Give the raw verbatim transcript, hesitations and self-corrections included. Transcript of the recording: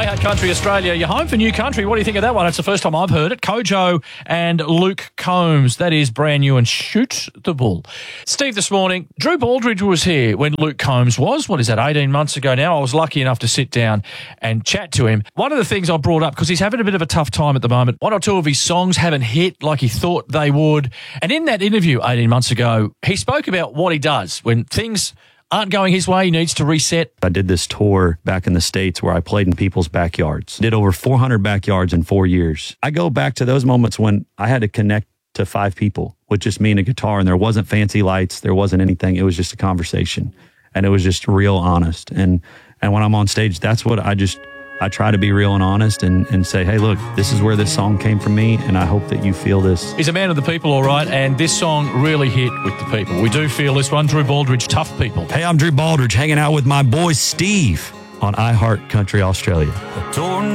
iHeart Country Australia, you're home for New Country. What do you think of that one? It's the first time I've heard it. Kojo and Luke Combs. That is brand new and shoot the bull. Steve, this morning, Drew Baldridge was here when Luke Combs was. What is that, eighteen months ago now? I was lucky enough to sit down and chat to him. One of the things I brought up, because he's having a bit of a tough time at the moment, one or two of his songs haven't hit like he thought they would. And in that interview eighteen months ago, he spoke about what he does when things aren't going his way, he needs to reset. I did this tour back in the States where I played in people's backyards. Did over four hundred backyards in four years. I go back to those moments when I had to connect to five people with just me and a guitar, and there wasn't fancy lights, there wasn't anything. It was just a conversation, and it was just real honest. And and when I'm on stage, that's what I just, I try to be real and honest and, and say, hey, look, this is where this song came from me, and I hope that you feel this. He's a man of the people, all right, and this song really hit with the people. We do feel this one. Drew Baldridge, Tough People. Hey, I'm Drew Baldridge, hanging out with my boy Steve on iHeart Country Australia.